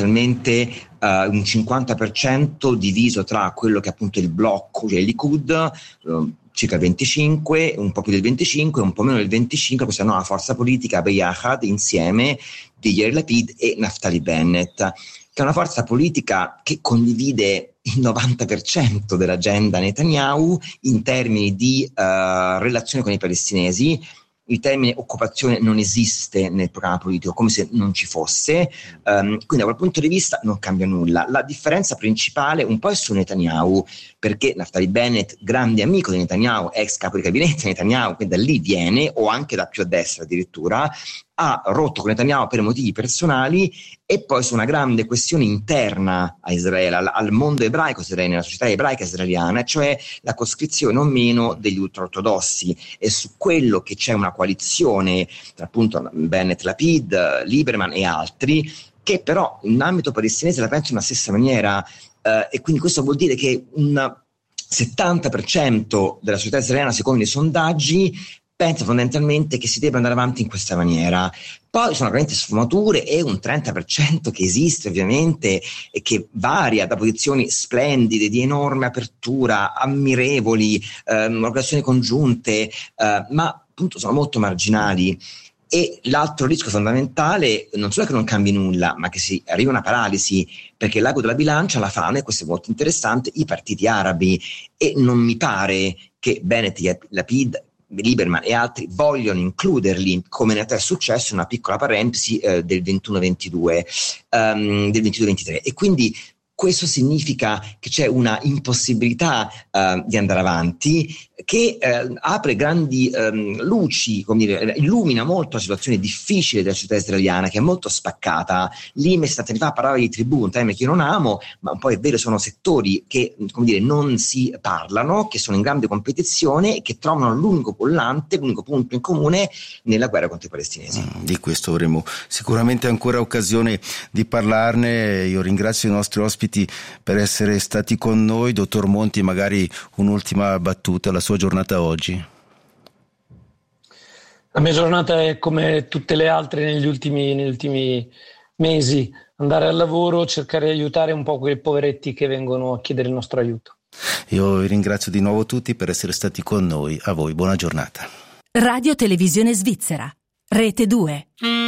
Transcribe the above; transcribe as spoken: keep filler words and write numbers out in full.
fondamentalmente uh, un cinquanta per cento diviso tra quello che è appunto il blocco, cioè il Likud, uh, circa il venticinque, un po' più del venticinque, un po' meno del venticinque, questa nuova forza politica Beyachad, insieme di Yair Lapid e Naftali Bennett, che è una forza politica che condivide il novanta per cento dell'agenda Netanyahu in termini di uh, relazione con i palestinesi. Il termine occupazione non esiste nel programma politico, come se non ci fosse, um, quindi da quel punto di vista non cambia nulla. La differenza principale un po' è su Netanyahu, perché Naftali Bennett, grande amico di Netanyahu, ex capo di gabinetto di Netanyahu, quindi da lì viene, o anche da più a destra addirittura, ha rotto con Netanyahu per motivi personali, e poi su una grande questione interna a Israele, al, al mondo ebraico israeliano, alla società ebraica israeliana, cioè la coscrizione o meno degli ultraortodossi, e su quello che c'è una coalizione tra appunto Bennett, Lapid, Lieberman e altri, che però in ambito palestinese la pensano nella stessa maniera, eh, e quindi questo vuol dire che un settanta per cento della società israeliana, secondo i sondaggi, pensa fondamentalmente che si debba andare avanti in questa maniera. Poi sono veramente sfumature, e un trenta per cento che esiste ovviamente e che varia da posizioni splendide, di enorme apertura, ammirevoli, ehm, organizzazioni congiunte, eh, ma appunto sono molto marginali. E l'altro rischio fondamentale non solo che non cambi nulla, ma che si arriva a una paralisi, perché l'ago della bilancia la fanno, e questo è molto interessante, i partiti arabi, e non mi pare che Bennett, Lapid, Lieberman e altri vogliono includerli, come in realtà è successo, una piccola parentesi eh, del ventuno ventidue, um, del ventidue ventitré, e quindi questo significa che c'è una impossibilità uh, di andare avanti, che uh, apre grandi um, luci, come dire, illumina molto la situazione difficile della società israeliana, che è molto spaccata. Lì vent'anni fa parlava di tribù, un termine che io non amo, ma poi è vero, sono settori che, come dire, non si parlano, che sono in grande competizione e che trovano l'unico collante, l'unico punto in comune nella guerra contro i palestinesi. Mm, di questo avremo sicuramente ancora occasione di parlarne. Io ringrazio i nostri ospiti per essere stati con noi. Dottor Monti, magari un'ultima battuta, la sua giornata oggi. La mia giornata è come tutte le altre negli ultimi, negli ultimi mesi: andare al lavoro, cercare di aiutare un po' quei poveretti che vengono a chiedere il nostro aiuto. Io ringrazio di nuovo tutti per essere stati con noi. A voi buona giornata. Radio Televisione Svizzera, Rete due.